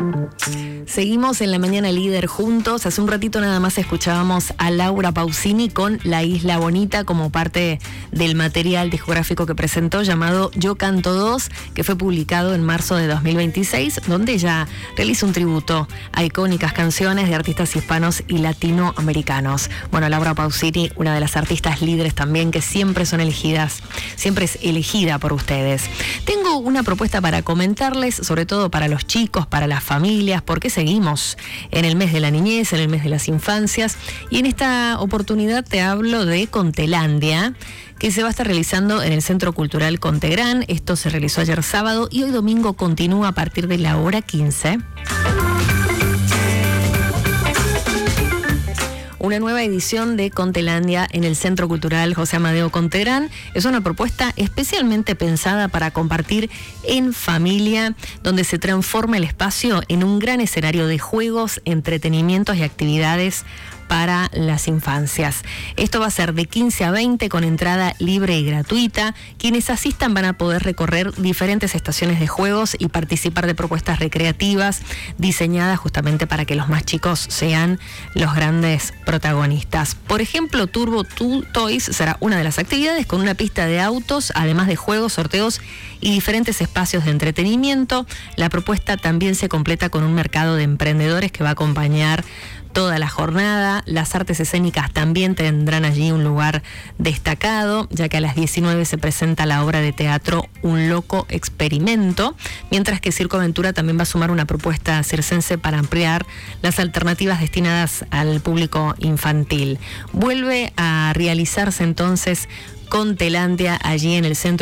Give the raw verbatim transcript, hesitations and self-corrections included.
Seguimos en La Mañana Líder juntos. Hace un ratito nada más escuchábamos a Laura Pausini con La Isla Bonita como parte del material discográfico que presentó llamado Yo Canto dos, que fue publicado en marzo de dos mil veintiséis, donde ella realiza un tributo a icónicas canciones de artistas hispanos y latinoamericanos. Bueno, Laura Pausini, una de las artistas líderes también que siempre son elegidas, siempre es elegida por ustedes. Tengo una propuesta para comentarles, sobre todo para los chicos, para las familias, porque seguimos en el mes de la niñez, en el mes de las infancias, y en esta oportunidad te hablo de Contelandia, que se va a estar realizando en el Centro Cultural Contegrán. Esto se realizó ayer sábado y hoy domingo continúa a partir de la hora quince. Una nueva edición de Contelandia en el Centro Cultural José Amadeo Contegrán. Es una propuesta especialmente pensada para compartir en familia, donde se transforma el espacio en un gran escenario de juegos, entretenimientos y actividades para las infancias. Esto va a ser de quince a veinte con entrada libre y gratuita. Quienes asistan van a poder recorrer diferentes estaciones de juegos y participar de propuestas recreativas diseñadas justamente para que los más chicos sean los grandes protagonistas. Por ejemplo, Turbo Toys será una de las actividades con una pista de autos, además de juegos, sorteos y diferentes espacios de entretenimiento. La propuesta también se completa con un mercado de emprendedores que va a acompañar toda la jornada. Las artes escénicas también tendrán allí un lugar destacado, ya que a las diecinueve se presenta la obra de teatro Un Loco Experimento, mientras que Circo Aventura también va a sumar una propuesta circense para ampliar las alternativas destinadas al público infantil. Vuelve a realizarse entonces Contelandia allí en el Centro